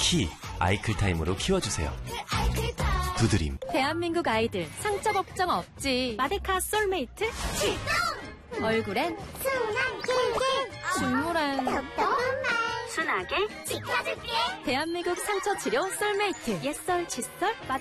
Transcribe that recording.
키 아이클타임으로 키워주세요. 두드림. 대한민국 아이들 상처 걱정 없지. 마데카 솔메이트 출동! 얼굴엔 순한 꿀꿀 식물엔 똑똑한 말 순하게 지켜줄게. 대한민국 상처 치료 솔메이트. 옛설, 칫솔,